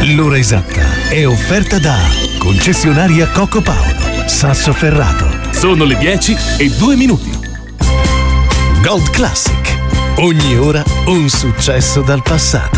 L'ora esatta è offerta da concessionaria Coco Paolo, Sassoferrato. Sono le 10:02. Gold Classic. Ogni ora un successo dal passato.